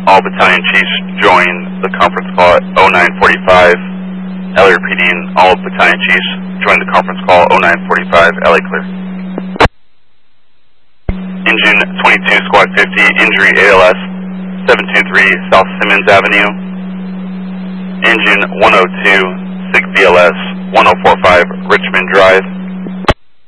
all battalion chiefs join the conference call at 0945. LA repeating, all battalion chiefs join the conference call 0945. LA clear. Engine 22, Squad 50, injury ALS 723 South Simmons Avenue. Engine 102, SIG BLS 1045 Richmond Drive.